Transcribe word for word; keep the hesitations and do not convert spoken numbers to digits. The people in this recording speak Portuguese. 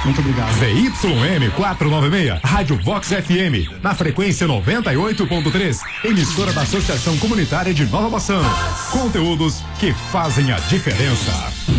Muito obrigado. Z Y M quatrocentos e noventa e seis, Rádio Vox F M, na frequência noventa e oito ponto três, emissora da Associação Comunitária de Nova Maçã. Conteúdos que fazem a diferença.